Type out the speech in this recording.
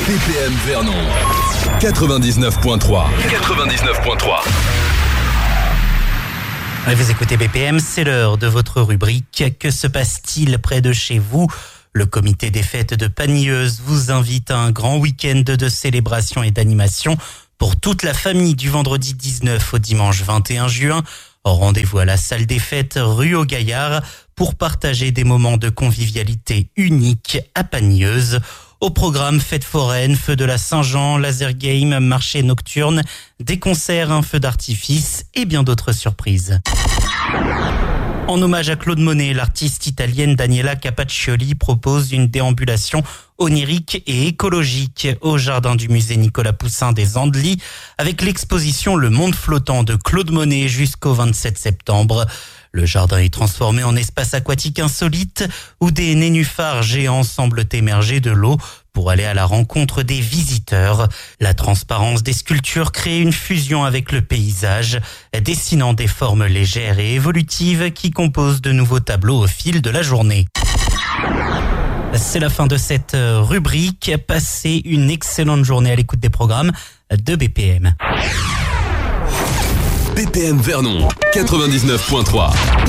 BPM Vernon 99.3. Vous écoutez BPM, c'est l'heure de votre rubrique. Que se passe-t-il près de chez vous ? Le comité des fêtes de Pagnieuse vous invite à un grand week-end de célébration et d'animation pour toute la famille du vendredi 19 au dimanche 21 juin. Rendez-vous à la salle des fêtes rue au Gaillard pour partager des moments de convivialité uniques à Pagnieuse. Au programme fête foraine, feu de la Saint-Jean, laser game, marché nocturne, des concerts, un feu d'artifice et bien d'autres surprises. En hommage à Claude Monet, l'artiste italienne Daniela Capaccioli propose une déambulation onirique et écologique au jardin du musée Nicolas Poussin des Andelys avec l'exposition Le Monde flottant de Claude Monet jusqu'au 27 septembre. Le jardin est transformé en espace aquatique insolite où des nénuphars géants semblent émerger de l'eau pour aller à la rencontre des visiteurs. La transparence des sculptures crée une fusion avec le paysage, dessinant des formes légères et évolutives qui composent de nouveaux tableaux au fil de la journée. C'est la fin de cette rubrique. Passez une excellente journée à l'écoute des programmes de BPM. BPM Vernon 99.3.